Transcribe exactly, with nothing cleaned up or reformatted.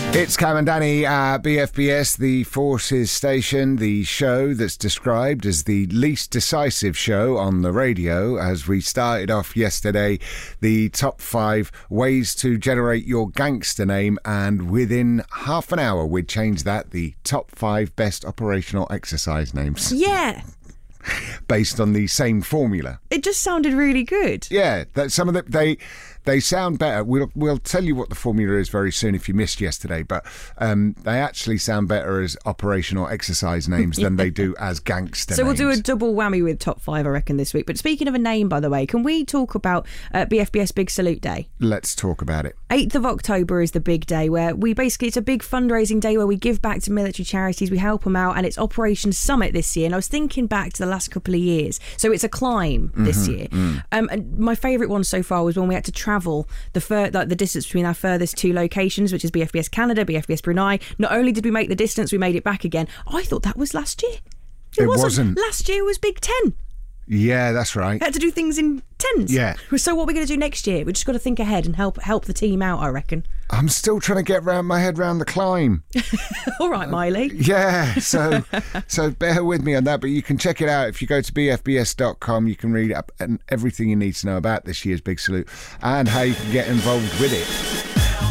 It's Cam and Danny at B F B S, the Forces station, the show that's described as the least decisive show on the radio, as we started off yesterday, the top five ways to generate your gangster name, and within half an hour we'd change that, the top five best operational exercise names. Yeah. Based on the same formula. It just sounded really good. Yeah, that some of the, they they sound better. We'll we'll tell you what the formula is very soon if you missed yesterday, but um, they actually sound better as operational exercise names yeah. than they do as gangster so names. So we'll do a double whammy with top five, I reckon, this week. But speaking of a name, by the way, can we talk about uh, B F B S Big Salute Day? Let's talk about it. eighth of October is the big day where we basically, it's a big fundraising day where we give back to military charities, we help them out, and it's Operation Summit this year. And I was thinking back to the last couple of years. So it's a climb this mm-hmm, year. Mm. Um, and my favourite one so far was when we had to travel the fir- like the distance between our furthest two locations, which is B F B S Canada, B F B S Brunei. Not only did we make the distance, we made it back again. I thought that was last year. It, it wasn't. wasn't. Last year was Big Ten. Yeah, that's right. We had to do things in tens. Yeah. So what are we going to do next year? We've just got to think ahead and help help the team out, I reckon. I'm still trying to get round my head round the climb. All right, Miley. Uh, yeah, so so bear with me on that, but you can check it out. If you go to b f b s dot com, you can read up and everything you need to know about this year's Big Salute and how you can get involved with it.